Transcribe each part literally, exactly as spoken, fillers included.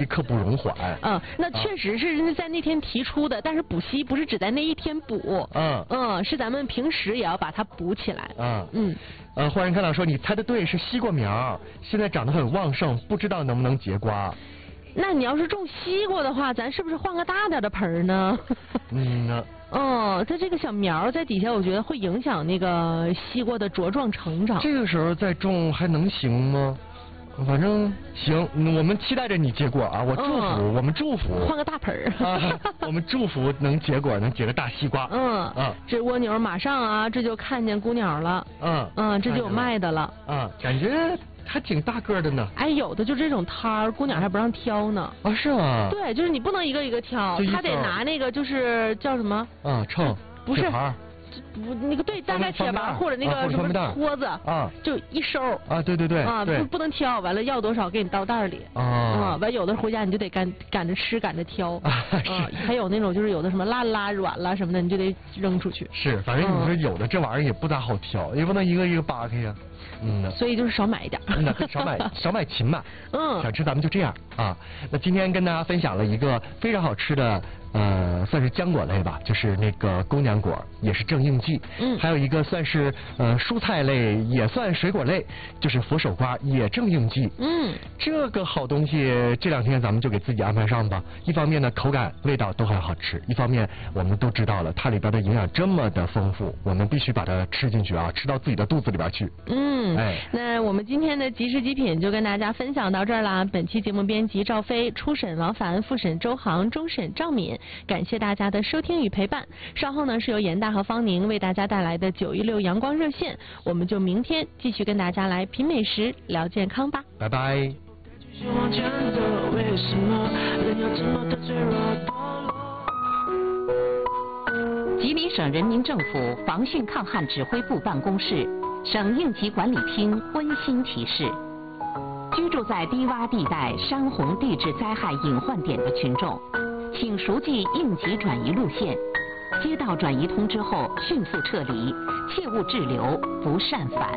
刻不容缓。 嗯，那确实是在那天提出的，但是补硒不是只在那一天补， 嗯嗯，是咱们平时也要把它补起来。 嗯嗯， 呃，焕然看到说你猜的对，是西瓜苗，现在长得很旺盛，不知道能不能结瓜。 那你要是种西瓜的话，咱是不是换个大点的盆呢？ 嗯呢。 哦，它这个小苗在底下，我觉得会影响那个西瓜的茁壮成长。 这个时候再种还能行吗？反正行，我们期待着你结果啊！我祝福，嗯、我们祝福。 换个大盆儿、 啊。我们祝福能结果，能结个大西瓜。 嗯嗯， 这蜗牛马上啊，这就看见姑鸟了。 嗯嗯，这就有卖的了。 嗯，感觉还挺大个的呢。 哎，有的就这种摊儿，姑鸟还不让挑呢。 啊，是吗？ 对，就是你不能一个一个挑，他得拿那个就是叫什么？ 嗯，秤。 不是。 不， 那个对，大概铁板或者那个什么托子啊， 就一收啊，对对对啊，不不能挑，完了要多少给你倒袋里啊，完有的回家你就得赶赶着吃赶着挑啊，还有那种就是有的什么烂啦软啦什么的，你就得扔出去。 是，反正你说有的这玩意儿也不咋好挑，也不能一个一个扒开呀。嗯， 所以就是少买一点， 嗯，少买少买勤买。 嗯， 想吃咱们就这样啊。那今天跟大家分享了一个非常好吃的，呃，算是浆果类吧，就是那个公娘果，也是正应季。 嗯， 还有一个算是呃蔬菜类，也算水果类，就是佛手瓜，也正应季。 嗯， 这个好东西，这两天咱们就给自己安排上吧。一方面呢，口感味道都很好吃；一方面，我们都知道了它里边的营养这么的丰富，我们必须把它吃进去啊，吃到自己的肚子里边去。 嗯。 哎， 那我们今天的即食极品就跟大家分享到这儿啦。本期节目编辑赵飞，初审王凡，复审周航，终审赵敏。感谢大家的收听与陪伴。稍后呢是由严大和方宁为大家带来的九一六阳光热线，我们就明天继续跟大家来品美食、聊健康吧。 拜拜。 吉林省人民政府防汛抗旱指挥部办公室。省应急管理厅温馨提示：居住在低洼地带、山洪地质灾害隐患点的群众，请熟记应急转移路线，接到转移通知后迅速撤离，切勿滞留，不擅返。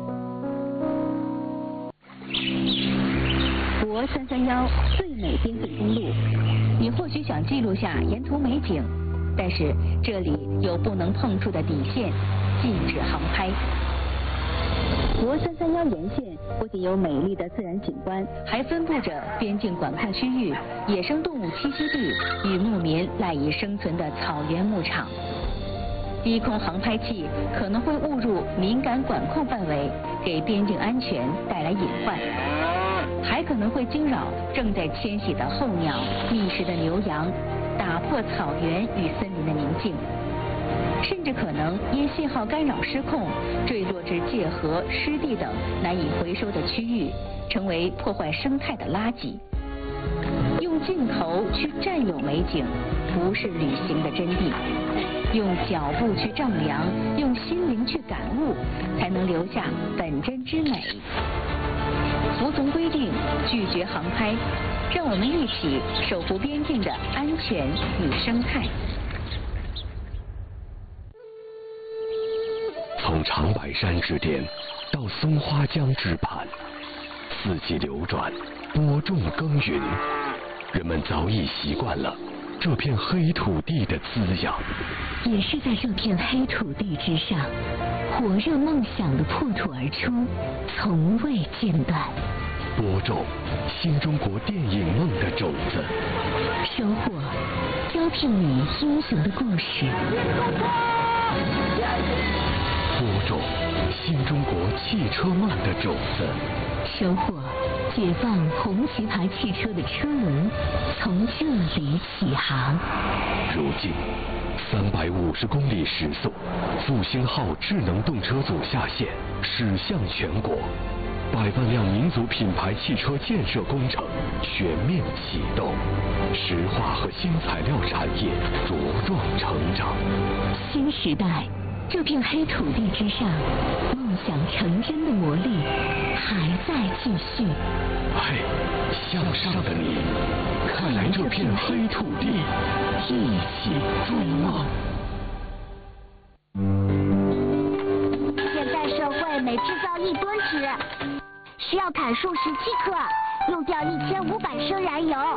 国三三幺最美边境公路，你或许想记录下沿途美景，但是这里有不能碰触的底线，禁止航拍。国三三幺沿线不仅有美丽的自然景观，还分布着边境管控区域、野生动物栖息地与牧民赖以生存的草原牧场。低空航拍器可能会误入敏感管控范围，给边境安全带来隐患，还可能会惊扰正在迁徙的候鸟、觅食的牛羊，打破草原与森林的宁静。甚至可能因信号干扰失控，坠落至界河、湿地等难以回收的区域，成为破坏生态的垃圾。用镜头去占有美景，不是旅行的真谛。用脚步去丈量，用心灵去感悟，才能留下本真之美。服从规定，拒绝航拍，让我们一起守护边境的安全与生态。 从长白山之巅到松花江之畔，四季流转，播种耕耘，人们早已习惯了这片黑土地的滋养。 也是在这片黑土地之上，火热梦想的破土而出，从未间断。 播种新中国电影梦的种子， 收获招聘你英雄的故事。 播种新中国汽车梦的种子， 收获解放红旗牌汽车的车轮从这里起航。 如今三百五十公里时速，复兴号智能动车组下线，驶向全国，百万辆民族品牌汽车建设工程全面启动，石化和新材料产业茁壮成长。 新时代，这片黑土地之上，梦想成真的魔力还在继续。 嘿，向上的你，看来这片黑土地，一起追梦。 现在社会每制造一吨纸，需要砍树十七棵，用掉一千五百升燃油。